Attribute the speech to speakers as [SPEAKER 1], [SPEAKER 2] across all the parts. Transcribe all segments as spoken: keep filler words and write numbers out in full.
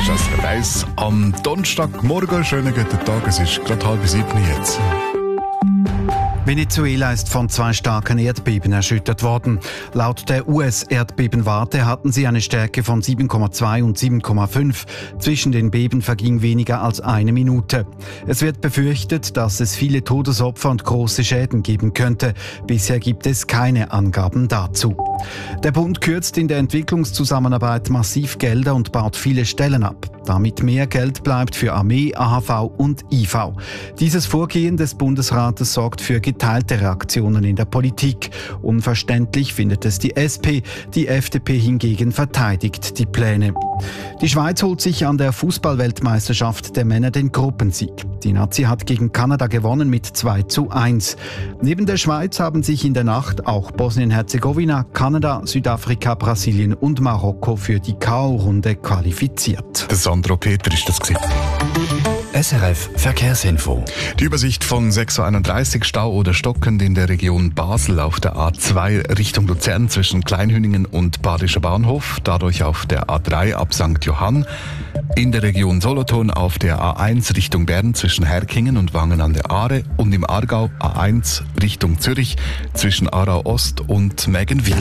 [SPEAKER 1] Das ist S R F eins am Donnerstagmorgen. Schönen guten Tag, es ist gerade halb sieben jetzt.
[SPEAKER 2] Venezuela ist von zwei starken Erdbeben erschüttert worden. Laut der U S-Erdbebenwarte hatten sie eine Stärke von sieben Komma zwei und sieben Komma fünf. Zwischen den Beben verging weniger als eine Minute. Es wird befürchtet, dass es viele Todesopfer und große Schäden geben könnte. Bisher gibt es keine Angaben dazu. Der Bund kürzt in der Entwicklungszusammenarbeit massiv Gelder und baut viele Stellen ab, damit mehr Geld bleibt für Armee, A H V und I V. Dieses Vorgehen des Bundesrates sorgt für geteilte Reaktionen in der Politik. Unverständlich findet es die S P, die F D P hingegen verteidigt die Pläne. Die Schweiz holt sich an der Fußball-Weltmeisterschaft der Männer den Gruppensieg. Die Nazi hat gegen Kanada gewonnen mit zwei zu eins. Neben der Schweiz haben sich in der Nacht auch Bosnien-Herzegowina, Kanada, Südafrika, Brasilien und Marokko für die K O-Runde qualifiziert.
[SPEAKER 1] Der Sandro Peter ist das gewesen.
[SPEAKER 3] S R F Verkehrsinfo.
[SPEAKER 1] Die Übersicht von sechs Uhr einunddreißig, Stau oder stockend in der Region Basel auf der A zwei Richtung Luzern zwischen Kleinhüningen und Badischer Bahnhof, dadurch auf der A drei ab Sankt Johann. In der Region Solothurn auf der A eins Richtung Bern zwischen Herkingen und Wangen an der Aare und im Aargau A eins Richtung Zürich zwischen Aarau Ost und Mägenwil.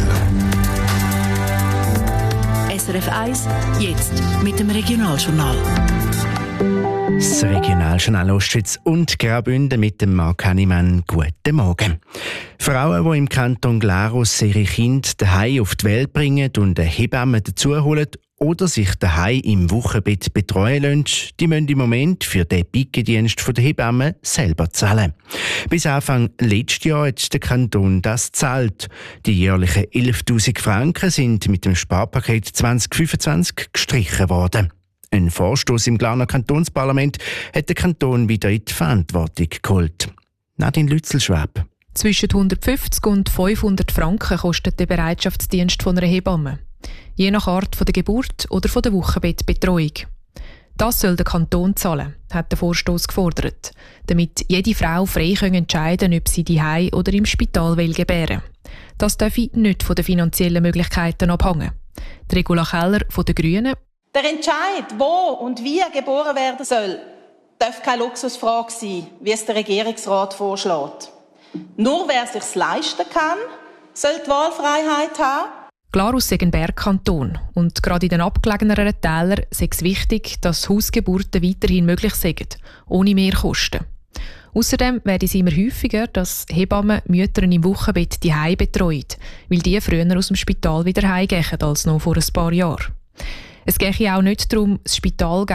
[SPEAKER 4] S R F eins, jetzt mit dem Regionaljournal.
[SPEAKER 5] Das Regionaljournal Ostschweiz und Graubünden mit dem Marc Hannemann. Guten Morgen. Frauen, die im Kanton Glarus ihre Kinder daheim auf die Welt bringen und eine Hebamme dazuholen oder sich daheim im Wochenbett betreuen lassen, die müssen im Moment für den Pickendienst der Hebamme selber zahlen. Bis Anfang letztes Jahr hat der Kanton das gezahlt. Die jährlichen elftausend Franken sind mit dem Sparpaket zwanzig fünfundzwanzig gestrichen worden. Ein Vorstoß im Glarner Kantonsparlament hat den Kanton wieder in die Verantwortung geholt. Nadine Lützelschwab.
[SPEAKER 6] Zwischen hundertfünfzig und fünfhundert Franken kostet der Bereitschaftsdienst von einer Hebamme. Je nach Art von der Geburt oder von der Wochenbettbetreuung. Das soll der Kanton zahlen, hat der Vorstoß gefordert, damit jede Frau frei entscheiden kann, ob sie daheim oder im Spital will gebären. Das darf nicht von den finanziellen Möglichkeiten abhängen. Die Regula Keller von den Grünen.
[SPEAKER 7] Der Entscheid, wo und wie geboren werden soll, darf keine Luxusfrage sein, wie es der Regierungsrat vorschlägt. Nur wer es sich leisten kann, soll die Wahlfreiheit haben.
[SPEAKER 6] Glarus ist ein Bergkanton und gerade in den abgelegeneren Tälern ist es wichtig, dass Hausgeburten weiterhin möglich sind, ohne Mehrkosten. Außerdem werden es immer häufiger, dass Hebammen Mütter im Wochenbett die Heim betreuen, weil die früher aus dem Spital wieder heimgehen als noch vor ein paar Jahren. Es gehe auch nicht darum, das Spital